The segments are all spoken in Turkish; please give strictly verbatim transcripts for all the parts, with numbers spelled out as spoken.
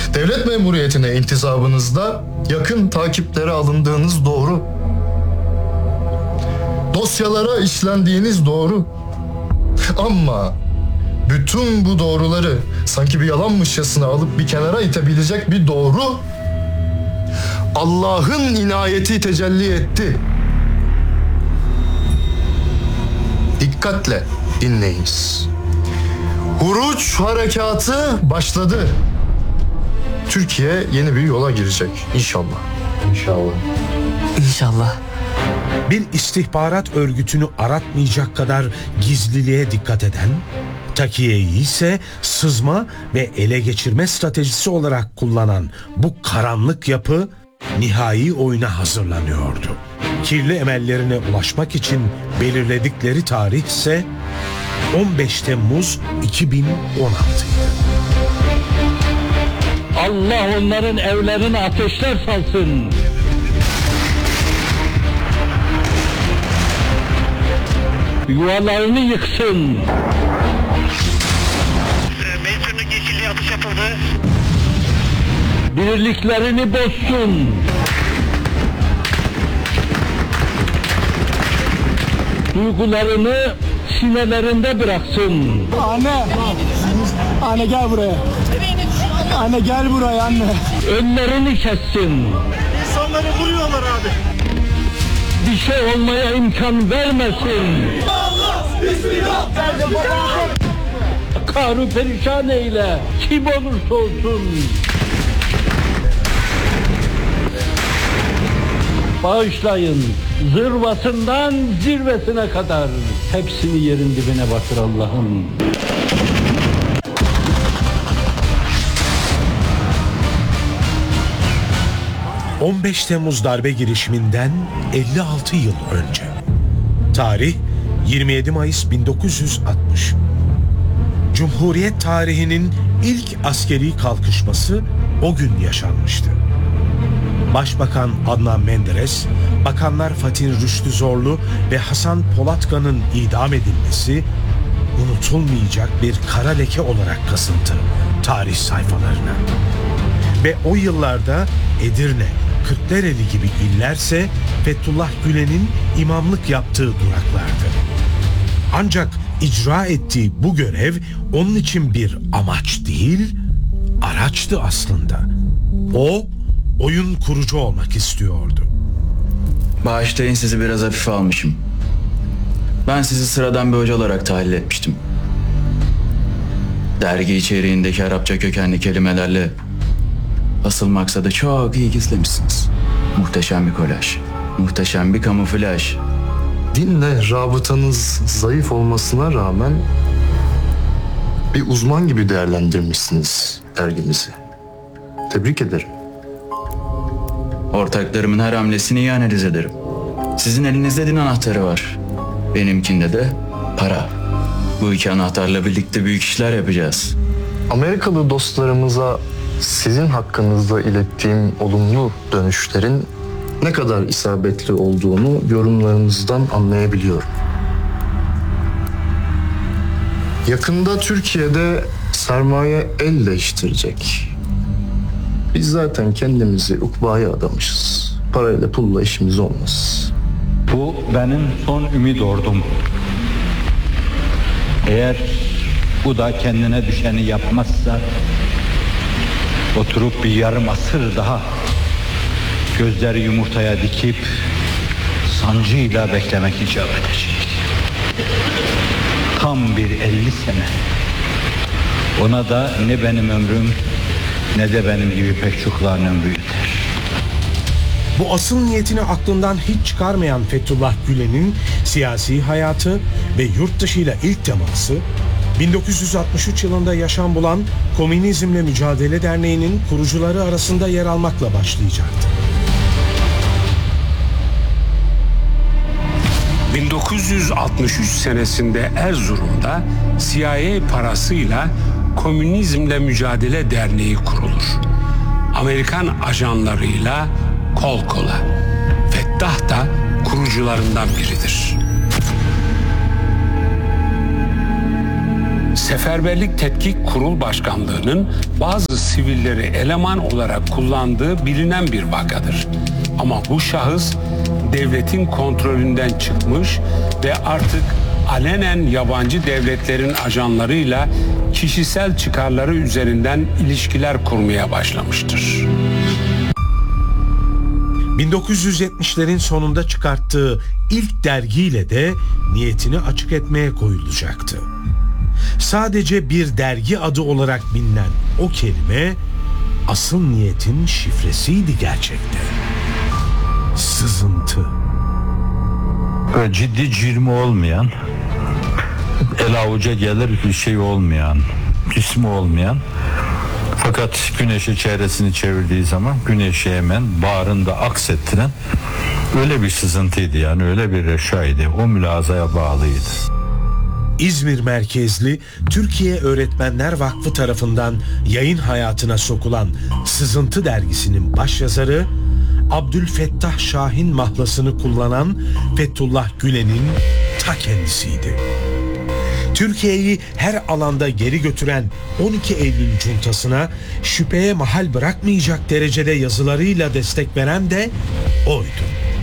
Devlet memuriyetine intizabınızda yakın takiplere alındığınız doğru. Dosyalara işlendiğiniz doğru. Ama bütün bu doğruları sanki bir yalanmışçasına alıp bir kenara itebilecek bir doğru Allah'ın inayeti tecelli etti. Dikkatle dinleyiniz. Huruç harekatı başladı. Türkiye yeni bir yola girecek inşallah. İnşallah. İnşallah. Bir istihbarat örgütünü aratmayacak kadar gizliliğe dikkat eden, takiyeyi ise sızma ve ele geçirme stratejisi olarak kullanan bu karanlık yapı nihai oyuna hazırlanıyordu. Kirli emellerine ulaşmak için belirledikleri tarih ise on beş Temmuz iki bin on altıydı. Allah onların evlerine ateşler salsın. Yuvalarını yıksın. Mevcut'un yeşilliğe atış yapıldı. Birliklerini bozsun. Duygularını sinelerinde bıraksın. Anne, anne gel buraya. Anne gel buraya anne. Önlerini kessin. İnsanları vuruyorlar abi. Bir şey olmaya imkan vermesin. Allah, bismillah. Kahru perişan eyle. Kim olursa olsun. Bağışlayın. Zırvasından zirvesine kadar. Hepsini yerin dibine batır Allah'ım. on beş Temmuz darbe girişiminden elli altı yıl önce. Tarih yirmi yedi Mayıs bin dokuz yüz altmış. Cumhuriyet tarihinin ilk askeri kalkışması o gün yaşanmıştı. Başbakan Adnan Menderes, bakanlar Fatih Rüştü Zorlu ve Hasan Polatkan'ın idam edilmesi unutulmayacak bir kara leke olarak kazıntı tarih sayfalarına. Ve o yıllarda Edirne, Kırklareli gibi illerse Fethullah Gülen'in imamlık yaptığı duraklardı. Ancak icra ettiği bu görev onun için bir amaç değil, araçtı aslında. O, oyun kurucu olmak istiyordu. Bağışlayın, sizi biraz hafife almışım. Ben sizi sıradan bir hoca olarak tahlil etmiştim. Dergi içeriğindeki Arapça kökenli kelimelerle asıl maksadı çok iyi gizlemişsiniz. Muhteşem bir kolaj, muhteşem bir kamuflaj. Dinle rabıtanız zayıf olmasına rağmen bir uzman gibi değerlendirmişsiniz dergimizi. Tebrik ederim. Ortaklarımın her hamlesini iyi analiz ederim. Sizin elinizde din anahtarı var. Benimkinde de para. Bu iki anahtarla birlikte büyük işler yapacağız. Amerikalı dostlarımıza sizin hakkınızda ilettiğim olumlu dönüşlerin ne kadar isabetli olduğunu yorumlarınızdan anlayabiliyorum. Yakında Türkiye'de sermaye el değiştirecek. Biz zaten kendimizi ukbaya adamışız. Parayla pulla işimiz olmaz. Bu benim son ümit ordum. Eğer bu da kendine düşeni yapmazsa oturup bir yarım asır daha gözleri yumurtaya dikip sancıyla beklemek icap edecek. Tam bir elli sene. Ona da ne benim ömrüm ne de benim gibi pek çokların ömrü yeter. Bu asıl niyetini aklından hiç çıkarmayan Fethullah Gülen'in siyasi hayatı ve yurt dışıyla ilk teması bin dokuz yüz altmış üç yılında yaşam bulan Komünizmle Mücadele Derneği'nin kurucuları arasında yer almakla başlayacaktı. bin dokuz yüz altmış üç senesinde Erzurum'da C I A parasıyla Komünizmle Mücadele Derneği kurulur. Amerikan ajanlarıyla kol kola. Fettah da kurucularından biridir. Seferberlik Tetkik Kurul Başkanlığı'nın bazı sivilleri eleman olarak kullandığı bilinen bir vakadır. Ama bu şahıs devletin kontrolünden çıkmış ve artık alenen yabancı devletlerin ajanlarıyla kişisel çıkarları üzerinden ilişkiler kurmaya başlamıştır. bin dokuz yüz yetmişlerin sonunda çıkarttığı ilk dergiyle de niyetini açık etmeye koyulacaktı. Sadece bir dergi adı olarak bilinen o kelime asıl niyetin şifresiydi gerçekte. Sızıntı. Böyle ciddi cirmi olmayan, el avuca gelir bir şey olmayan, cismi olmayan, fakat güneşe çevresini çevirdiği zaman güneşi hemen bağrında aksettiren öyle bir sızıntıydı, yani öyle bir reşaydı. O mülazaya bağlıydı. İzmir merkezli Türkiye Öğretmenler Vakfı tarafından yayın hayatına sokulan Sızıntı dergisinin başyazarı, Abdülfettah Şahin mahlasını kullanan Fethullah Gülen'in ta kendisiydi. Türkiye'yi her alanda geri götüren on iki Eylül cuntasına şüpheye mahal bırakmayacak derecede yazılarıyla destek veren de oydu.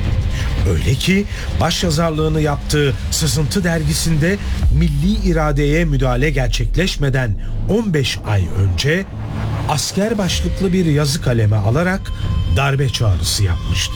Öyle ki başyazarlığını yaptığı Sızıntı dergisinde milli iradeye müdahale gerçekleşmeden on beş ay önce asker başlıklı bir yazı kaleme alarak darbe çağrısı yapmıştı.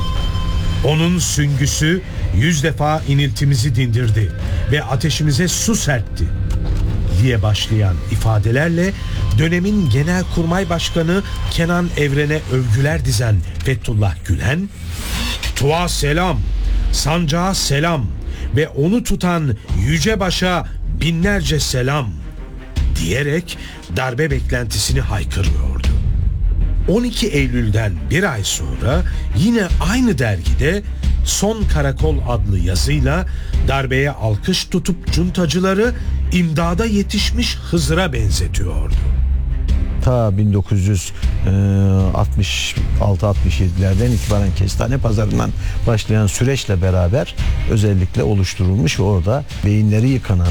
Onun süngüsü yüz defa iniltimizi dindirdi ve ateşimize su serpti diye başlayan ifadelerle dönemin Genelkurmay Başkanı Kenan Evren'e övgüler dizen Fethullah Gülen, "Tuğa selam, sancağa selam ve onu tutan yüce başa binlerce selam" diyerek darbe beklentisini haykırıyordu. on iki Eylül'den bir ay sonra yine aynı dergide Son Karakol adlı yazıyla darbeye alkış tutup cuntacıları imdada yetişmiş Hızır'a benzetiyordu. Ta bin dokuz yüz altmış altı altmış yedilerden itibaren Kestane Pazarı'ndan başlayan süreçle beraber özellikle oluşturulmuş ve orada beyinleri yıkanan,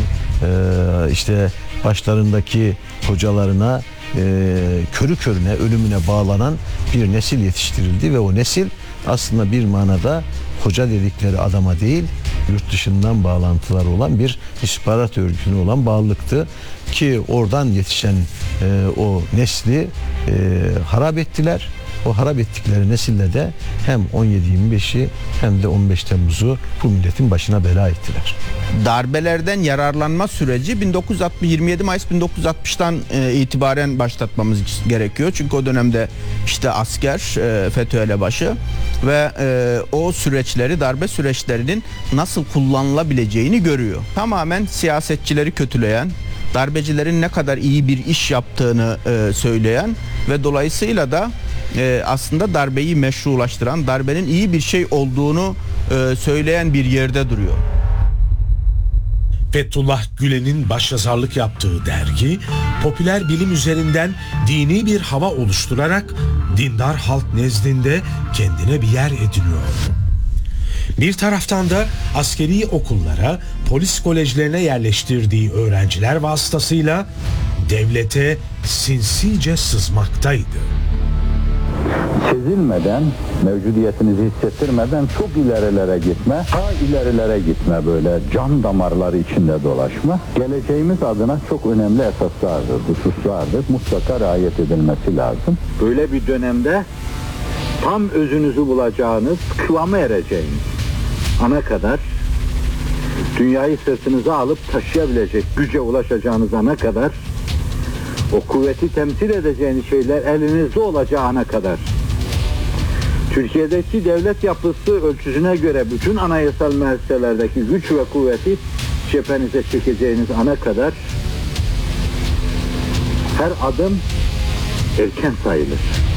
işte başlarındaki hocalarına körü körüne ölümüne bağlanan bir nesil yetiştirildi ve o nesil aslında bir manada hoca dedikleri adama değil, yurt dışından bağlantıları olan bir istihbarat örgütüne olan bağlılıktı ki oradan yetişen e, o nesli e, harap ettiler. O harap ettikleri nesille de hem on yedi yirmi beşi hem de on beş Temmuz'u bu milletin başına bela ettiler. Darbelerden yararlanma süreci bin dokuz yüz altmış yirmi yedi Mayıs bin dokuz yüz altmıştan e, itibaren başlatmamız gerekiyor. Çünkü o dönemde işte asker e, FETÖ elebaşı ve e, o süreçleri, darbe süreçlerinin nasıl kullanılabileceğini görüyor. Tamamen siyasetçileri kötüleyen, darbecilerin ne kadar iyi bir iş yaptığını e, söyleyen ve dolayısıyla da e, aslında darbeyi meşrulaştıran, darbenin iyi bir şey olduğunu e, söyleyen bir yerde duruyor. Fethullah Gülen'in başyazarlık yaptığı dergi, popüler bilim üzerinden dini bir hava oluşturarak dindar halk nezdinde kendine bir yer ediniyordu. Bir taraftan da askeri okullara, polis kolejlerine yerleştirdiği öğrenciler vasıtasıyla devlete sinsice sızmaktaydı. Sezilmeden, mevcudiyetinizi hissettirmeden çok ilerilere gitme, ta ilerilere gitme, böyle can damarları içinde dolaşma, geleceğimiz adına çok önemli esaslardır, hususlardır, mutlaka riayet edilmesi lazım. Böyle bir dönemde tam özünüzü bulacağınız, kıvama ereceğiniz ana kadar, dünyayı sırtınıza alıp taşıyabilecek güce ulaşacağınız ana kadar, o kuvveti temsil edeceğiniz şeyler elinizde olacağı ana kadar, Türkiye'deki devlet yapısı ölçüsüne göre bütün anayasal müesseselerdeki güç ve kuvveti cephenize çekeceğiniz ana kadar her adım erken sayılır.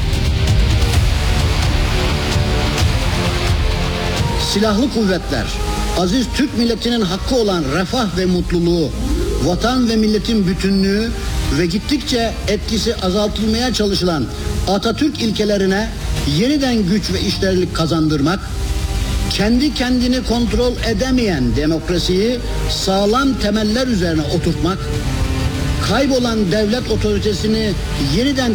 Silahlı kuvvetler, aziz Türk milletinin hakkı olan refah ve mutluluğu, vatan ve milletin bütünlüğü ve gittikçe etkisi azaltılmaya çalışılan Atatürk ilkelerine yeniden güç ve işlerlik kazandırmak, kendi kendini kontrol edemeyen demokrasiyi sağlam temeller üzerine oturtmak, kaybolan devlet otoritesini yeniden